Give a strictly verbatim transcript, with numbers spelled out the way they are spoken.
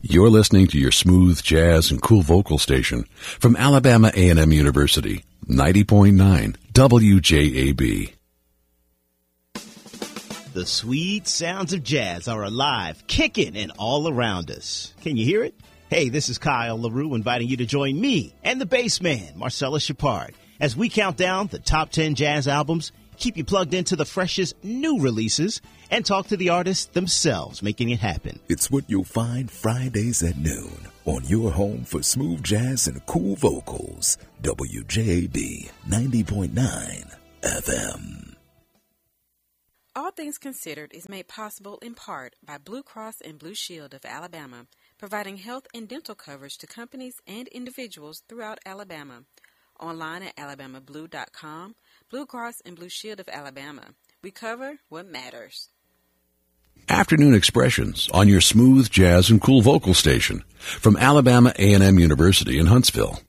You're listening to your smooth jazz and cool vocal station from Alabama A and M University, ninety point nine W J A B. The sweet sounds of jazz are alive, kicking, and all around us. Can you hear it? Hey, this is Kyle LaRue inviting you to join me and the bass man, Marcellus Shepard, as we count down the top ten jazz albums, keep you plugged into the freshest new releases, and talk to the artists themselves making it happen. It's what you'll find Fridays at noon on your home for smooth jazz and cool vocals, W J A B ninety point nine F M. All Things Considered is made possible in part by Blue Cross and Blue Shield of Alabama, providing health and dental coverage to companies and individuals throughout Alabama. Online at alabama blue dot com, Blue Cross and Blue Shield of Alabama. We cover what matters. Afternoon Expressions on your smooth jazz and cool vocal station from Alabama A and M University in Huntsville.